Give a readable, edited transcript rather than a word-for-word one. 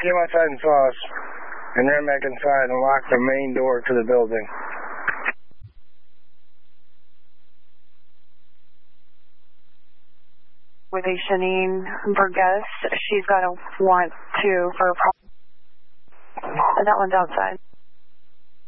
came outside and saw us and ran back inside and locked the main door to the building. With a Janine Burgess, she's got a want to for a problem. And that one's outside.